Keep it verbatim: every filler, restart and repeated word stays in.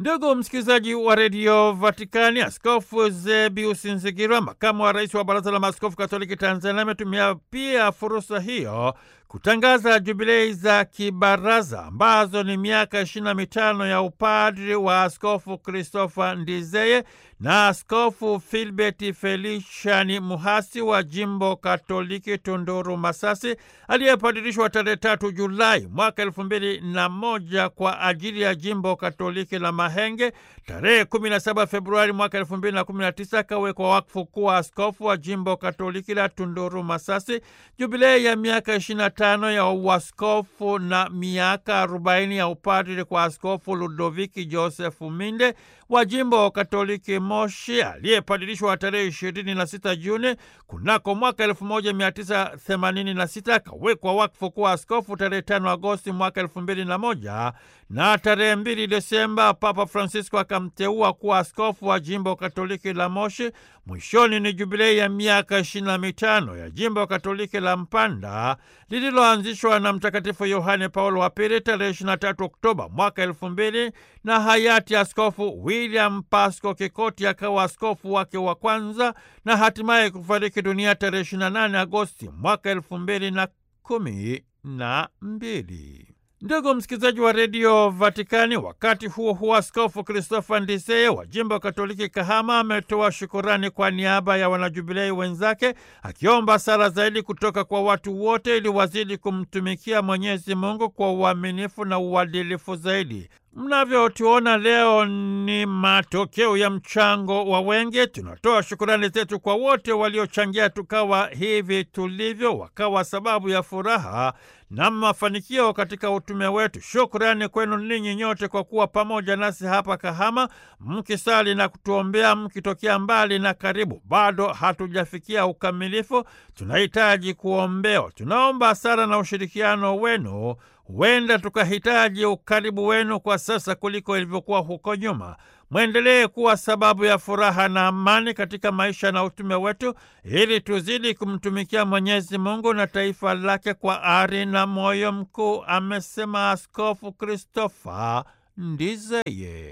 Ndugu msikilizaji wa redio Vatikani, Askofu Zebius Nzigirwa, makamu wa rais wa Baraza la Maaskofu Katoliki Tanzania, ametumia pia fursa hiyo kutangaza jubilei za kibaraza ambazo ni miaka ishirini na mitano ya upadri wa Askofu Christopher Ndizeye na Askofu Filbert Felician Muhasi wa Jimbo Katoliki Tunduru Masasi, aliyepadirishwa tarehe tatu Julai mwaka elfu mbili na moja kwa ajili ya Jimbo Katoliki la Mahenge. Tarehe kumi na saba Februari mwaka elfu mbili na kumi na tisa akawekwa wakfu kuwa askofu wa Jimbo Katoliki la Tunduru Masasi. Jubilei ya miaka ishirini na tano ya uaskofu na miaka arobaini ya upadri kwa Askofu Ludoviki Josefu Minde wa Jimbo Katoliki Moshi, aliyepadirishwa tarehe ishirini na sita Juni kunako mwaka elfu moja mia tisa themanini na sita, akawekwa wakfu kuwa askofu tarehe tano Agosti mwaka elfu mbili na moja, na tarehe mbili Desemba Papa Francisco akamteua kuwa askofu wa Jimbo Katoliki la Moshi. Mwishoni ni jubilei ya miaka ishirini na mitano ya Jimbo Katoliki la Mpanda lililoanzishwa na Mtakatifu Yohane Paulo wa Pili tarehe ishirini na tatu Oktoba mwaka elfu mbili, na hayati Askofu William Pasco Kikoti akawa askofu wake wa kwanza na hatimaye kufariki dunia tarehe ishirini na nane Agosti mwaka elfu mbili na kumi na mbili. Ndugu msikilizaji wa redio Vatikani, wakati huo huo, Askofu Christopher Ndizeye wa Jimbo Katoliki Kahama ametoa shukurani kwa niaba ya wanajubilei wenzake, akiomba sala zaidi kutoka kwa watu wote ili wazidi kumtumikia Mwenyezi Mungu kwa uaminifu na uadilifu zaidi. Mnavyotuona leo ni matokeo ya mchango wa wengi. Tunatoa shukurani zetu kwa wote waliochangia tukawa hivi tulivyo, wakawa sababu ya furaha na mafanikio katika utume wetu. Shukrani kwenu ninyi nyote kwa kuwa pamoja nasi hapa Kahama, mkisali na kutuombea, mkitokea mbali na karibu. Bado hatujafikia ukamilifu, tunahitaji kuombewa. Tunaomba sala na ushirikiano wenu. Huenda tukahitaji ukaribu wenu kwa sasa kuliko ilivyokuwa huko nyuma. Mwendelee kuwa sababu ya furaha na amani katika maisha na utume wetu, ili tuzidi kumtumikia Mwenyezi Mungu na taifa lake kwa ari na moyo mkuu, amesema Askofu Christopher Ndizeye.